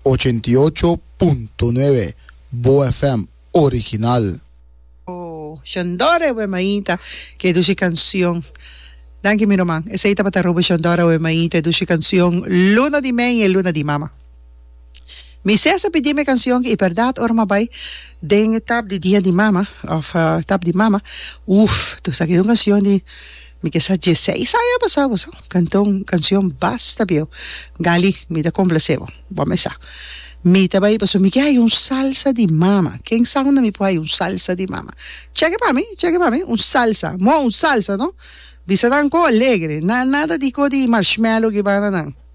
88.9 Bo FM original. Oh, Shandora we maita que dushi canción. Danke mi roman. Esa ita pata robo Shandora we maita dushi canción Luna di me e Luna di mama. Mi sesa pedi me canción e verdad orma bay den tap di dia di mama of tap di mama. Tu sa que canción di mi que sa 16 saya pasado canción basta bio. Gali mi da complacebo. Vamos a mi tabay paso mi que hay un salsa di mama. ¿Quién sabe dónde mi hay un salsa di mama? Cheque para mí, un salsa, no? Bisadan ko alegre, nada di ko di marshmallow que van a